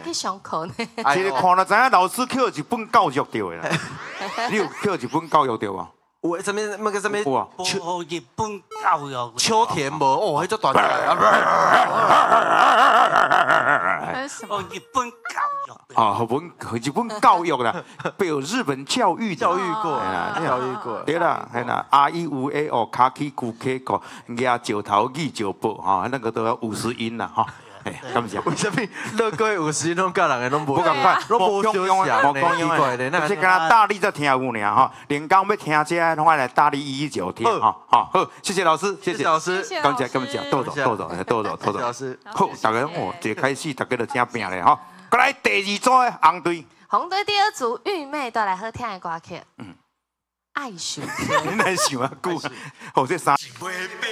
去上课呢。 其实看了知影老师捡一本教育着的啦。你有捡一本教育着无？ 有什么那个什么？ 有啊。 日本教育。 秋田无哦，迄种大只。 哦，日本教育。 啊，日本教育啦，被有日本教育过，教育过。 对啦，系啦，A E U A O 卡起古 K 个，牙九头语九步哈，那个都要50音啦哈。哎，感谢。 为什么乐过50音拢教人个拢无？ 不赶快， 拢无相像无讲用的，那是跟他大力在听有呢哈，连刚要听这，拢爱来大力一九听哈。好，谢谢老师，谢谢老师， 感谢，豆豆。 老师， 好，大家哦，一开始大家都听拼咧哈。过来第2组的红队， 红队第2组玉妹带来好听的歌曲，爱上。 你来想啊，久，哦这3。